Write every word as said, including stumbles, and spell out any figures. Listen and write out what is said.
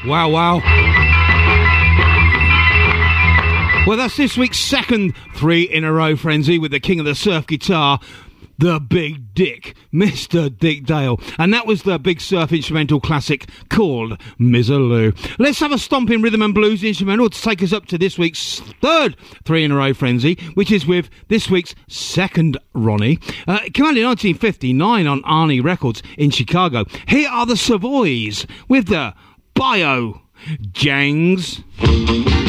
Wow, wow. Well, that's this week's second three in a row frenzy with the king of the surf guitar, the Big Dick, Mister Dick Dale. And that was the big surf instrumental classic called Mizzaloo. Let's have a stomping rhythm and blues instrumental to take us up to this week's third three in a row frenzy, which is with this week's second Ronnie. Uh, it came out in nineteen fifty-nine on Arnie Records in Chicago. Here are the Savoys with the Bio Jangs.